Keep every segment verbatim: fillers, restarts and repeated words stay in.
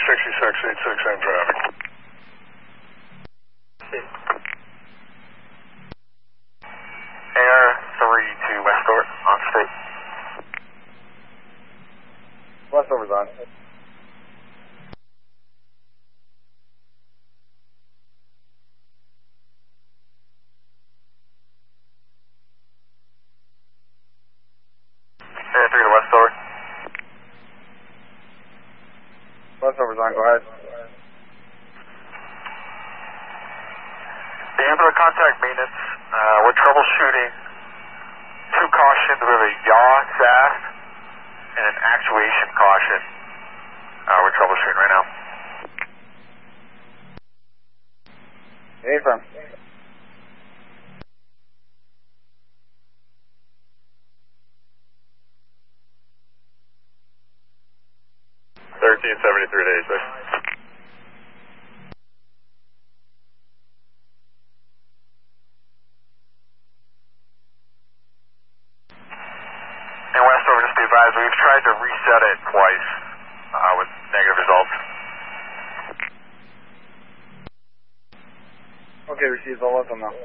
sixty-six eighty-six, same traffic. Air three to Westover, on state. Westover's on. Air three to Westover. Westover's on, go ahead. The ambulance contact maintenance, uh, we're troubleshooting two cautions with a yaw S A S and an actuation caution. Uh, we're troubleshooting right now. Hey, from. thirteen seventy-three to eighty-six. And Westover, just be advised, we've tried to reset it twice uh, with negative results. Okay, received, I'll let them know.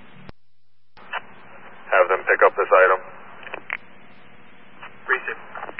Have them pick up this item. Receive.